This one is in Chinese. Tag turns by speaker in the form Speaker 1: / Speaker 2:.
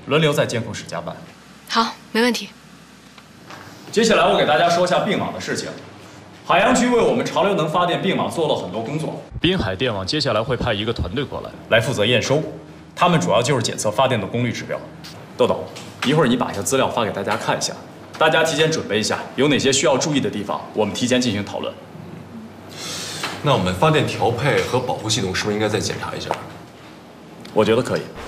Speaker 1: 轮流在监控室加班。
Speaker 2: 好，没问题。
Speaker 1: 接下来我给大家说一下并网的事情。海洋局为我们潮流能发电并网做了很多工作。滨海电网接下来会派一个团队过来负责验收，他们主要就是检测发电的功率指标。豆豆，一会儿你把一下资料发给大家看一下，大家提前准备一下，有哪些需要注意的地方，我们提前进行讨论。
Speaker 3: 那我们发电调配和保护系统是不是应该再检查一下？
Speaker 1: 我觉得可以。